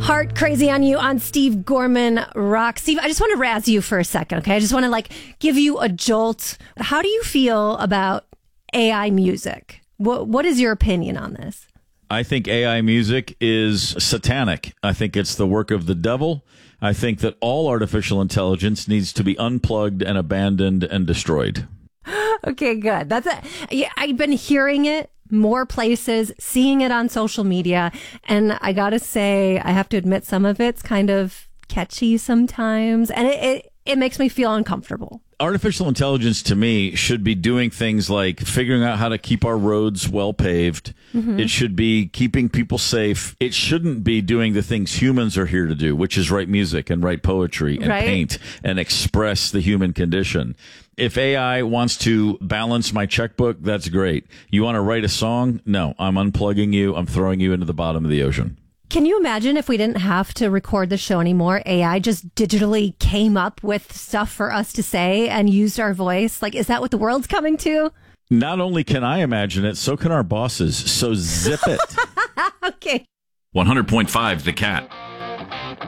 Heart Crazy on You on Steve Gorman Rock. Steve, I just want to razz you for a second, okay? I just want to give you a jolt. How do you feel about AI music? What is your opinion on this? I think AI music is satanic. I think it's the work of the devil. I think that all artificial intelligence needs to be unplugged and abandoned and destroyed. Okay, good. I've been hearing it more places, seeing it on social media, and I gotta say, I have to admit, some of it's kind of catchy sometimes, and it makes me feel uncomfortable. Artificial intelligence, to me, should be doing things like figuring out how to keep our roads well paved. Mm-hmm. It should be keeping people safe. It shouldn't be doing the things humans are here to do, which is write music and write poetry and paint and express the human condition. If AI wants to balance my checkbook, that's great. You want to write a song? No, I'm unplugging you. I'm throwing you into the bottom of the ocean. Can you imagine if we didn't have to record the show anymore? AI just digitally came up with stuff for us to say and used our voice. Is that what the world's coming to? Not only can I imagine it, so can our bosses. So zip it. Okay. 100.5 The Cat.